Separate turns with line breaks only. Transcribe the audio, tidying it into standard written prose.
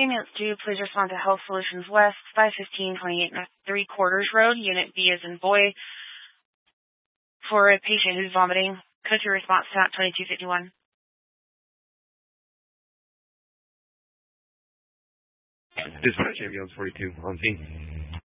Ambulance 2, please respond to Health Solutions West, 515 28 3/4 Road, Unit B as in boy, for a patient who's vomiting. Code 2 response, TAP 2251.
Dispatch Ambulance 42 on scene.